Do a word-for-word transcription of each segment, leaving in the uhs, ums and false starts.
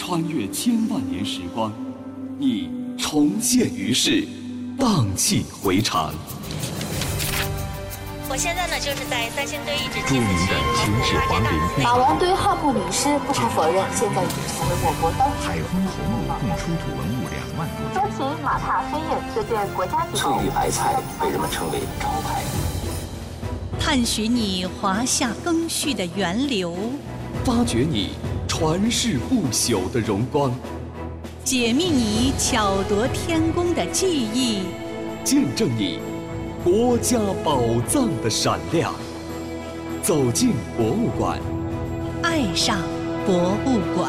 穿越千万年时光，你重现于世，荡气回肠。 我现在呢，就是在三星堆遗址著名的秦始皇陵墓。 马王堆汉墓女尸不可否认，现在已经成为我国当地。 海昏侯墓共出土文物两万多周秦马踏飞燕这件国家级翠玉白菜被人们称为招牌。 探寻你华夏更续的源流， 发掘你传世不朽的荣光， 解密你巧夺天工的技艺， 见证你国家宝藏的闪亮。走进博物馆， 爱上博物馆。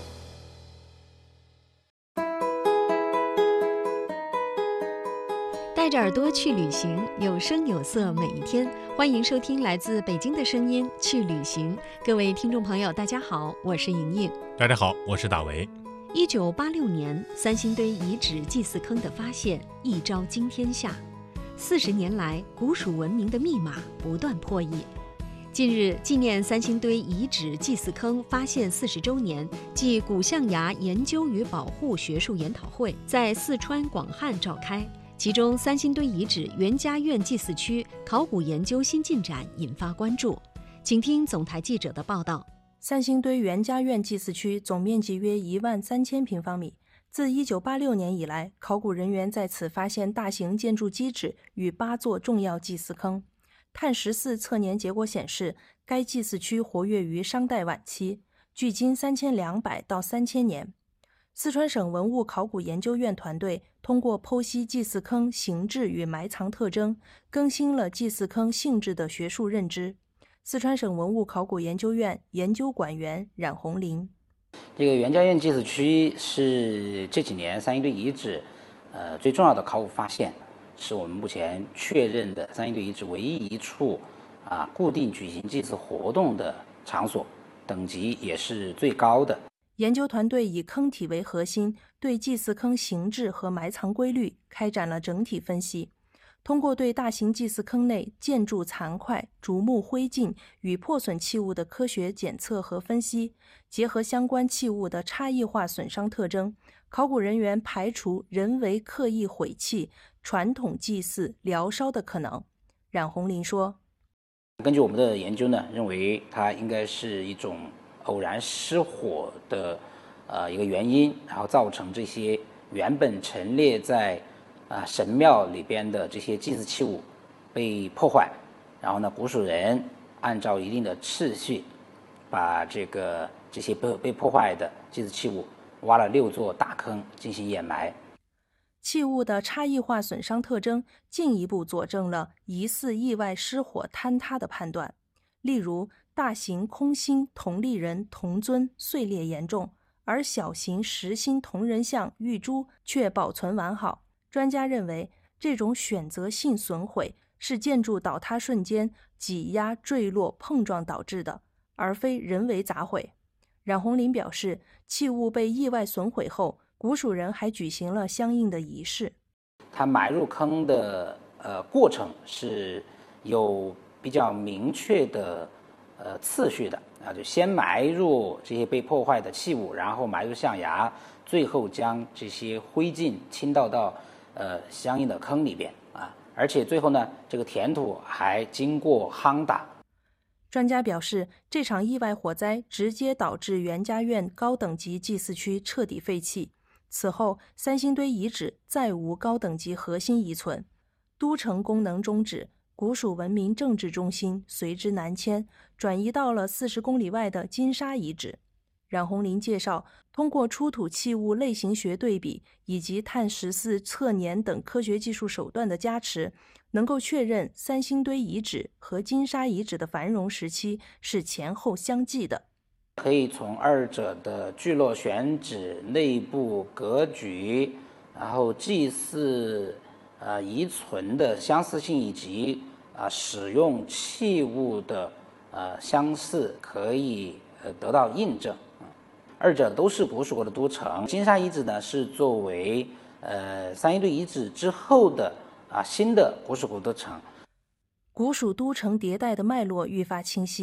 带着耳朵去旅行，有声有色每一天。欢迎收听来自北京的声音去旅行。各位听众朋友大家好，我是莹莹。 大家好，我是大为。 一九八六年，三星堆遗址祭祀坑的发现一朝惊天下。四十年来，古蜀文明的密码不断破译。近日，纪念三星堆遗址祭祀坑发现四十周年暨古象牙研究与保护学术研讨会在四川广汉召开。其中，三星堆遗址袁家院祭祀区考古研究新进展引发关注。请听总台记者的报道。 三星堆袁家院祭祀区总面积约一万三千平方米。自一九八六年以来，考古人员在此发现大型建筑基址与八座重要祭祀坑。碳十四测年结果显示，该祭祀区活跃于商代晚期，距今三千两百到三千年。四川省文物考古研究院团队通过剖析祭祀坑形制与埋藏特征，更新了祭祀坑性质的学术认知。四川省文物考古研究院研究馆员冉红林： 这个袁家院祭祀区是这几年三星堆遗址呃最重要的考古发现，是我们目前确认的三星堆遗址唯一一处啊固定举行祭祀活动的场所，等级也是最高的。 研究团队以坑体为核心，对祭祀坑形制和埋藏规律开展了整体分析。通过对大型祭祀坑内建筑残块、竹木灰烬与破损器物的科学检测和分析，结合相关器物的差异化损伤特征，考古人员排除人为刻意毁弃、传统祭祀、燎烧的可能。冉红林说： 根据我们的研究呢，认为它应该是一种偶然失火的呃一个原因，然后造成这些原本陈列在啊、呃、神庙里边的这些祭祀器物被破坏，然后呢，古蜀人按照一定的次序，把这个这些被被破坏的祭祀器物挖了六座大坑进行掩埋。 器物的差异化损伤特征进一步佐证了疑似意外失火坍塌的判断。例如，大型空心铜立人铜尊碎裂严重，而小型实心铜人像玉珠却保存完好。专家认为，这种选择性损毁是建筑倒塌瞬间挤压、坠落、碰撞导致的，而非人为砸毁。冉红林表示，器物被意外损毁后，古蜀人还举行了相应的仪式。 它埋入坑的呃过程是有比较明确的呃次序的啊，就先埋入这些被破坏的器物，然后埋入象牙，最后将这些灰烬倾倒到呃相应的坑里边啊，而且最后呢，这个填土还经过夯打。 专家表示，这场意外火灾直接导致袁家院高等级祭祀区彻底废弃。此后，三星堆遗址再无高等级核心遗存，都城功能终止，古蜀文明政治中心随之南迁，转移到了四十公里外的金沙遗址。冉红林介绍，通过出土器物类型学对比以及碳十四测年等科学技术手段的加持，能够确认三星堆遗址和金沙遗址的繁荣时期是前后相继的。 可以从二者的聚落选址、内部格局，然后祭祀呃遗存的相似性以及啊、呃、使用器物的呃相似，可以呃得到印证。二者都是古蜀国的都城。金沙遗址呢是作为呃三星堆遗址之后的啊新的古蜀国都城。 古蜀都城迭代的脉络愈发清晰。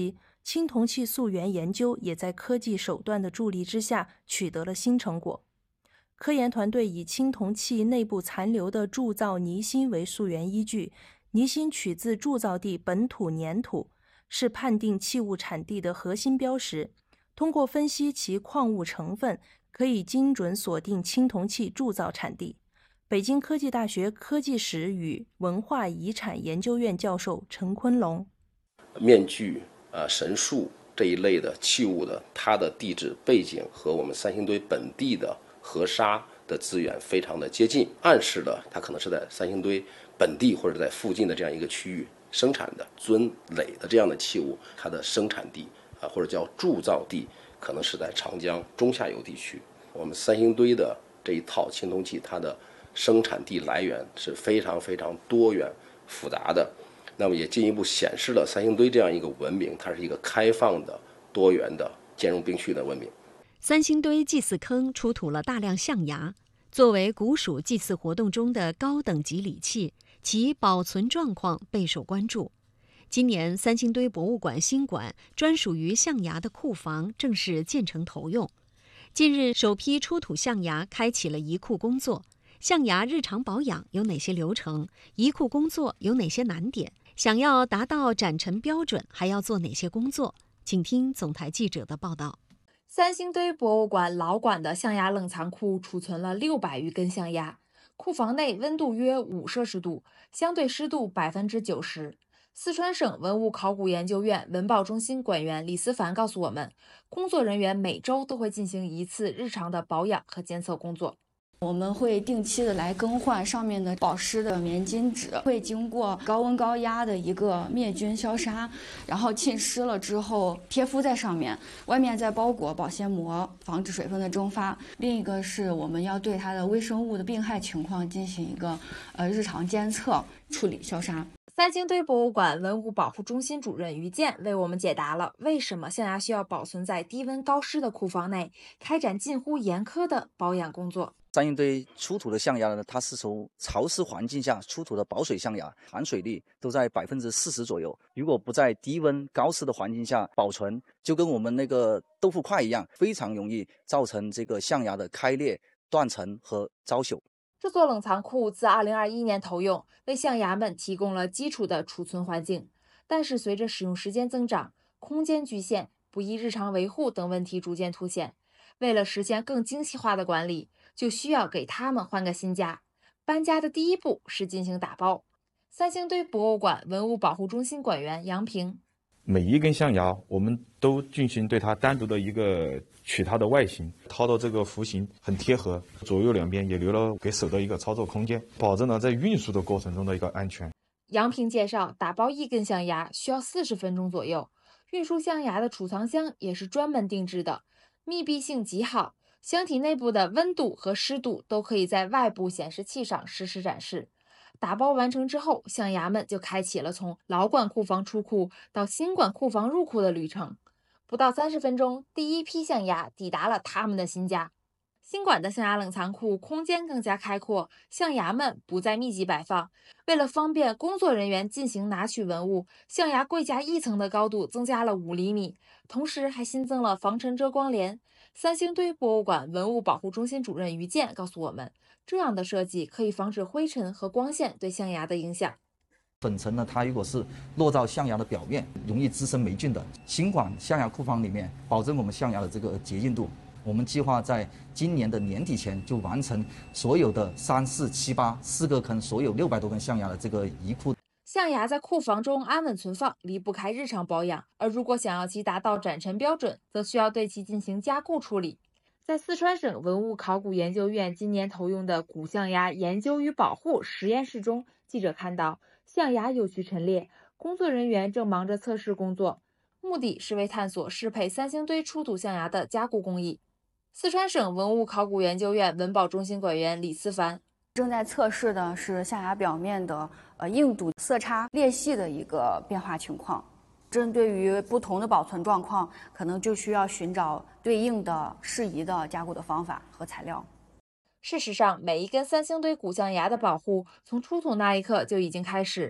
青铜器溯源研究也在科技手段的助力之下取得了新成果。科研团队以青铜器内部残留的铸造泥芯为溯源依据，泥芯取自铸造地本土粘土，是判定器物产地的核心标识。通过分析其矿物成分，可以精准锁定青铜器铸造产地。北京科技大学科技史与文化遗产研究院教授陈坤龙： 面具、呃神树这一类的器物的，它的地质背景和我们三星堆本地的河沙的资源非常的接近，暗示了它可能是在三星堆本地或者在附近的这样一个区域生产的尊垒的这样的器物，它的生产地啊或者叫铸造地可能是在长江中下游地区。我们三星堆的这一套青铜器，它的生产地来源是非常非常多元复杂的，那么也进一步显示了三星堆这样一个文明，它是一个开放的、多元的、兼容并蓄的文明。 三星堆祭祀坑出土了大量象牙，作为古蜀祭祀活动中的高等级礼器，其保存状况备受关注。今年三星堆博物馆新馆专属于象牙的库房正式建成投用。近日，首批出土象牙开启了移库工作。象牙日常保养有哪些流程？移库工作有哪些难点？想要达到展陈标准，还要做哪些工作？请听总台记者的报道。 三星堆博物馆老馆的象牙冷藏库储存了六百余根象牙，库房内温度约五摄氏度，相对湿度百分之九十。四川省文物考古研究院文保中心馆员李思凡告诉我们，工作人员每周都会进行一次日常的保养和监测工作。 我们会定期的来更换上面的保湿的棉巾纸，会经过高温高压的一个灭菌消杀，然后浸湿了之后贴敷在上面，外面再包裹保鲜膜，防止水分的蒸发。另一个是我们要对它的微生物的病害情况进行一个呃日常监测、处理、消杀。 三星堆博物馆文物保护中心主任于健为我们解答了为什么象牙需要保存在低温高湿的库房内，开展近乎严苛的保养工作。 三星堆出土的象牙呢，它是从潮湿环境下出土的保水象牙，含水率都在百分之四十左右。如果不在低温高湿的环境下保存，就跟我们那个豆腐块一样，非常容易造成这个象牙的开裂、断层和遭朽。 这座冷藏库自二零二一年投用，为象牙们提供了基础的储存环境。但是随着使用时间增长，空间局限、不易日常维护等问题逐渐凸显。为了实现更精细化的管理，就需要给他们换个新家。搬家的第一步是进行打包。三星堆博物馆文物保护中心馆员杨平： 每一根象牙我们都进行对它单独的一个取它的外形，掏到这个弧形很贴合，左右两边也留了给手的一个操作空间，保证了在运输的过程中的一个安全。 杨平介绍，打包一根象牙需要四十分钟左右，运输象牙的储藏箱也是专门定制的，密闭性极好，箱体内部的温度和湿度都可以在外部显示器上实时展示。打包完成之后，象牙们就开启了从老馆库房出库到新馆库房入库的旅程。不到三十分钟，第一批象牙抵达了他们的新家。新馆的象牙冷藏库空间更加开阔，象牙们不再密集摆放。为了方便工作人员进行拿取文物，象牙柜架一层的高度增加了五厘米，同时还新增了防尘遮光帘。三星堆博物馆文物保护中心主任于健告诉我们，这样的设计可以防止灰尘和光线对象牙的影响。 粉尘呢，它如果是落到象牙的表面，容易滋生霉菌的。新馆象牙库房里面，保证我们象牙的这个洁净度。我们计划在今年的年底前就完成所有的三四七八四个坑，所有六百多根象牙的这个移库。 象牙在库房中安稳存放，离不开日常保养，而如果想要其达到展陈标准，则需要对其进行加固处理。在四川省文物考古研究院今年投用的古象牙研究与保护实验室中，记者看到象牙有序陈列，工作人员正忙着测试工作，目的是为探索适配三星堆出土象牙的加固工艺。四川省文物考古研究院文保中心馆员李思凡： 正在测试的是象牙表面的呃硬度、色差、裂隙的一个变化情况。针对于不同的保存状况，可能就需要寻找对应的适宜的加固的方法和材料。 事实上，每一根三星堆古象牙的保护从出土那一刻就已经开始。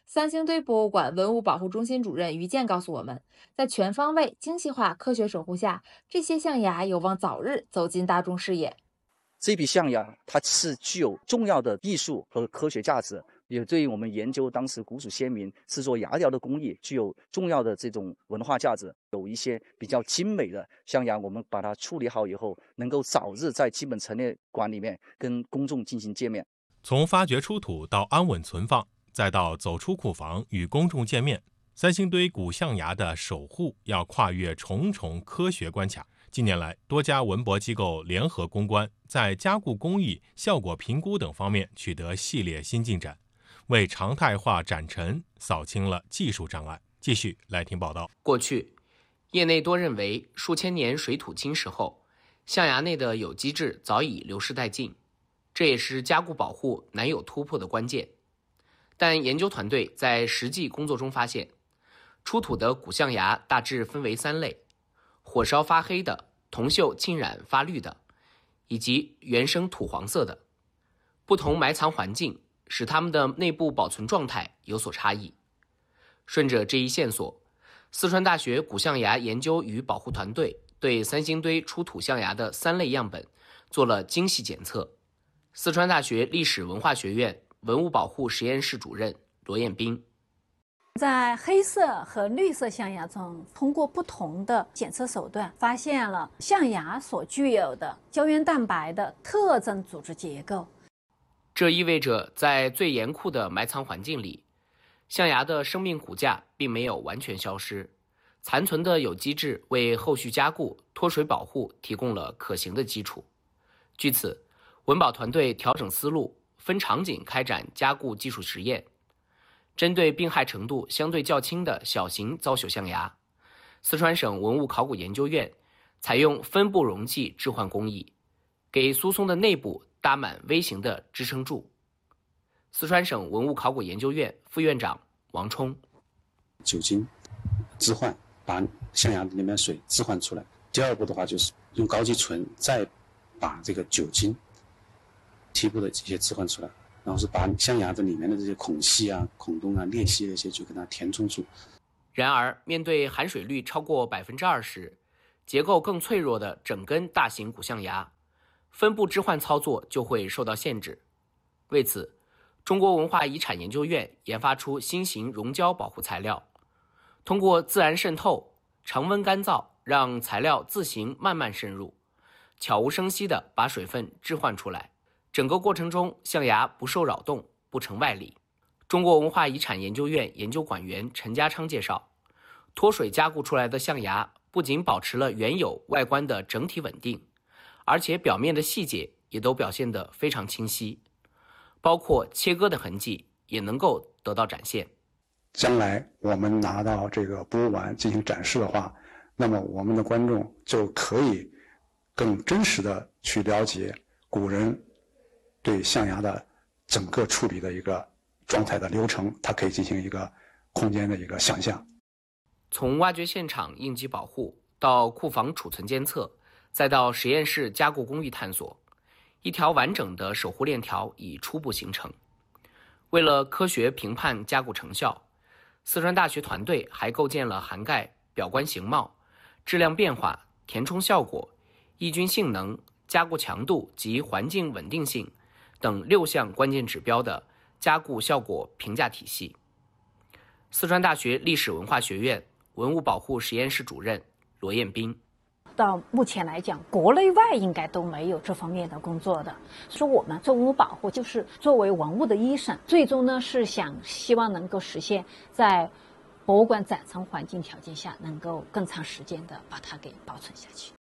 三星堆博物馆文物保护中心主任于健告诉我们，在全方位、精细化科学守护下，这些象牙有望早日走进大众视野。 这批象牙它是具有重要的艺术和科学价值，也对于我们研究当时古蜀先民制作牙雕的工艺具有重要的这种文化价值。有一些比较精美的象牙，我们把它处理好以后，能够早日在基本陈列馆里面跟公众进行见面。 从发掘出土到安稳存放，再到走出库房与公众见面，三星堆古象牙的守护要跨越重重科学关卡。近年来，多家文博机构联合攻关，在加固工艺、效果评估等方面取得系列新进展，为常态化展陈扫清了技术障碍。继续来听报道。 过去，业内多认为数千年水土侵蚀后，象牙内的有机质早已流失殆尽，这也是加固保护难有突破的关键。但研究团队在实际工作中发现，出土的古象牙大致分为三类：火烧发黑的、铜锈浸染发绿的，以及原生土黄色的。不同埋藏环境使它们的内部保存状态有所差异。顺着这一线索，四川大学古象牙研究与保护团队对三星堆出土象牙的三类样本做了精细检测。四川大学历史文化学院文物保护实验室主任罗彦斌， 在黑色和绿色象牙中，通过不同的检测手段，发现了象牙所具有的胶原蛋白的特征组织结构。 这意味着在最严酷的埋藏环境里，象牙的生命骨架并没有完全消失，残存的有机质为后续加固、脱水保护提供了可行的基础。据此，文保团队调整思路，分场景开展加固技术实验。针对病害程度相对较轻的小型糟朽象牙，四川省文物考古研究院采用分布容器置换工艺，给苏松的内部搭满微型的支撑柱。四川省文物考古研究院副院长王冲： 酒精置换，把象牙里面水置换出来。第二步的话，就是用高级醇再把这个酒精提部的这些置换出来。然后是把象牙的里面的这些孔隙啊、孔洞啊、裂隙那些就给它填充住。 然而，面对含水率超过百分之二十、结构更脆弱的整根大型古象牙，分布置换操作就会受到限制。为此，中国文化遗产研究院研发出新型溶胶保护材料，通过自然渗透、常温干燥，让材料自行慢慢渗入，悄无声息地把水分置换出来。整个过程中，象牙不受扰动，不成外力。中国文化遗产研究院研究馆员陈家昌介绍，脱水加固出来的象牙不仅保持了原有外观的整体稳定，而且表面的细节也都表现得非常清晰，包括切割的痕迹也能够得到展现。 将来我们拿到这个博物馆进行展示的话，那么我们的观众就可以更真实的去了解古人对象牙的整个处理的一个状态的流程，它可以进行一个空间的一个想象。 从挖掘现场应急保护到库房储存监测，再到实验室加固工艺探索，一条完整的守护链条已初步形成。为了科学评判加固成效，四川大学团队还构建了涵盖表观形貌、质量变化、填充效果、抑菌性能、加固强度及环境稳定性等六项关键指标的加固效果评价体系。四川大学历史文化学院文物保护实验室主任罗彦斌： 到目前来讲，国内外应该都没有这方面的工作的。说我们做文物保护，就是作为文物的医生，最终呢是想希望能够实现在博物馆展陈环境条件下，能够更长时间的把它给保存下去。